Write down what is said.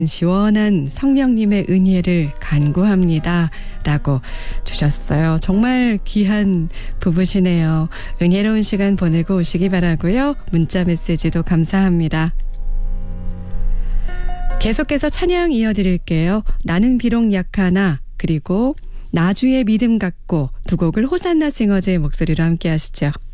시원한 성령님의 은혜를 간구합니다. 라고 주셨어요. 정말 귀한 부부시네요. 은혜로운 시간 보내고 오시기 바라고요. 문자 메시지도 감사합니다. 계속해서 찬양 이어드릴게요. 나는 비록 약하나 그리고 나주의 믿음 갖고 두 곡을 호산나 싱어즈의 목소리로 함께 하시죠.